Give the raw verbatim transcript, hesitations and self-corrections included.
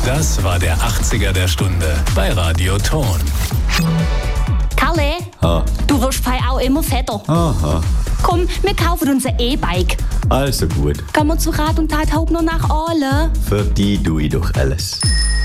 Das war der achtziger der Stunde bei Radio Ton. Kalle, Ha. du wirst fei auch immer fetter. Aha. Komm, wir kaufen uns ein E-Bike. Also gut. Gehen wir zu Rat und Tat Hauptner nach Aale. Für die tue ich doch alles.